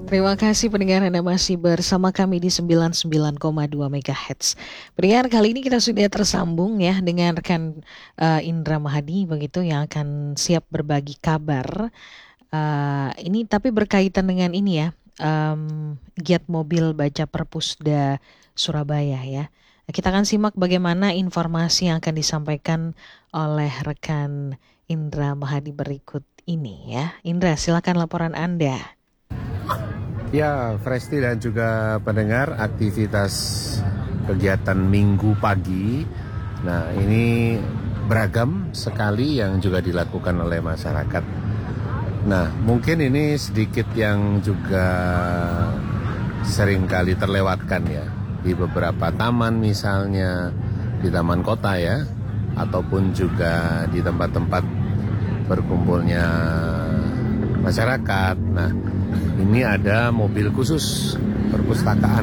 Terima kasih pendengar Anda masih bersama kami di 99,2 MHz. Pendengar, kali ini kita sudah tersambung ya dengan rekan Indra Mahadi begitu yang akan siap berbagi kabar. Ini tapi berkaitan dengan ini ya, giat mobil baca Perpusda Surabaya ya. Kita akan simak bagaimana informasi yang akan disampaikan oleh rekan Indra Mahadi berikut ini ya. Indra, silakan laporan Anda. Ya, Fresti dan juga pendengar, aktivitas kegiatan Minggu pagi. Nah, ini beragam sekali yang juga dilakukan oleh masyarakat. Nah, mungkin ini sedikit yang juga seringkali terlewatkan ya. Di beberapa taman misalnya, di taman kota ya, ataupun juga di tempat-tempat berkumpulnya masyarakat. Nah, ini ada mobil khusus perpustakaan,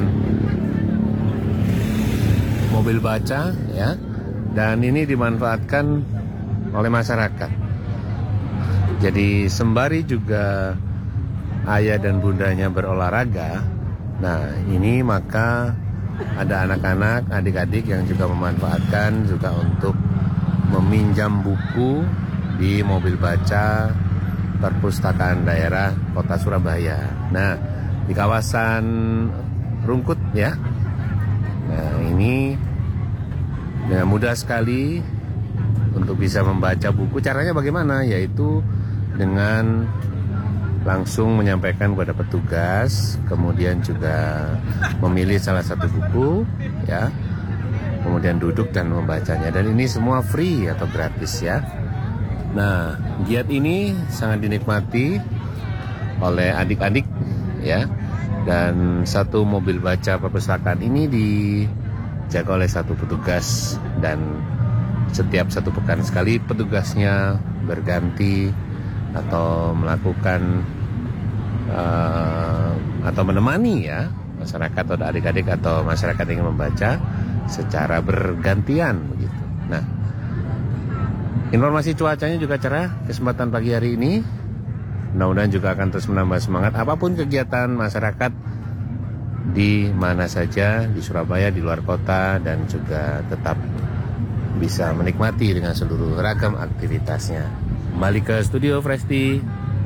mobil baca ya, dan ini dimanfaatkan oleh masyarakat. Jadi sembari juga ayah dan bundanya berolahraga, nah ini maka ada anak-anak, adik-adik yang juga memanfaatkan juga untuk meminjam buku di mobil baca Perpustakaan Daerah Kota Surabaya. Nah, di kawasan Rungkut ya. Nah, ini dengan mudah sekali untuk bisa membaca buku. Caranya bagaimana? Yaitu dengan langsung menyampaikan kepada petugas, kemudian juga memilih salah satu buku ya. Kemudian duduk dan membacanya, dan ini semua free atau gratis ya. Nah, giat ini sangat dinikmati oleh adik-adik ya. Dan satu mobil baca perpustakaan ini dijaga oleh satu petugas, dan setiap satu pekan sekali petugasnya berganti atau melakukan atau menemani ya masyarakat atau adik-adik atau masyarakat yang ingin membaca secara bergantian begitu. Nah, informasi cuacanya juga cerah kesempatan pagi hari ini. Mudah-mudahan juga akan terus menambah semangat apapun kegiatan masyarakat di mana saja, di Surabaya, di luar kota, dan juga tetap bisa menikmati dengan seluruh ragam aktivitasnya. Kembali ke studio Fresti.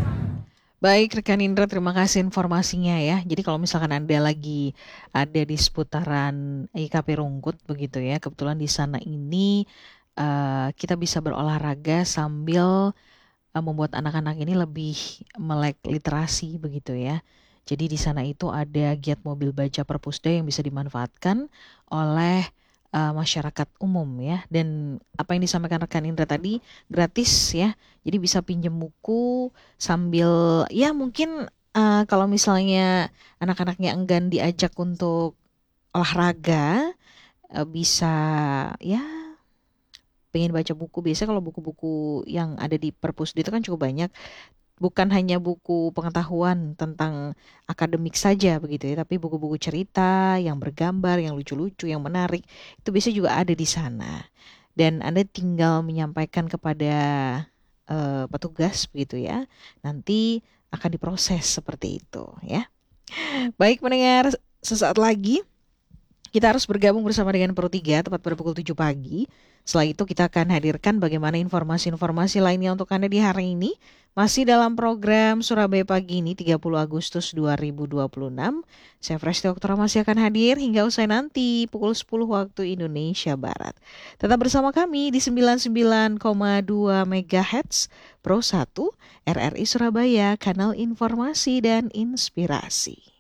Baik rekan Indra, terima kasih informasinya ya. Jadi kalau misalkan Anda lagi ada di seputaran IKP Rungkut begitu ya, kebetulan di sana ini kita bisa berolahraga sambil membuat anak-anak ini lebih melek literasi begitu ya. Jadi di sana itu ada giat mobil baca Perpusda yang bisa dimanfaatkan oleh masyarakat umum ya. Dan apa yang disampaikan rekan Indra tadi gratis ya. Jadi bisa pinjam buku sambil ya mungkin kalau misalnya anak-anaknya enggan diajak untuk olahraga, bisa ya pengen baca buku. Biasanya kalau buku-buku yang ada di Perpusdi itu kan cukup banyak. Bukan hanya buku pengetahuan tentang akademik saja begitu ya, tapi buku-buku cerita yang bergambar, yang lucu-lucu, yang menarik, itu biasanya juga ada di sana. Dan Anda tinggal menyampaikan kepada petugas begitu ya. Nanti akan diproses seperti itu ya. Baik pendengar, sesaat lagi kita harus bergabung bersama dengan Pro 3 tepat pada pukul 7 pagi. Setelah itu kita akan hadirkan bagaimana informasi-informasi lainnya untuk Anda di hari ini. Masih dalam program Surabaya Pagi ini 30 Agustus 2026. Saya Fresti Oktora masih akan hadir hingga usai nanti pukul 10 waktu Indonesia Barat. Tetap bersama kami di 99,2 MHz Pro 1 RRI Surabaya, kanal informasi dan inspirasi.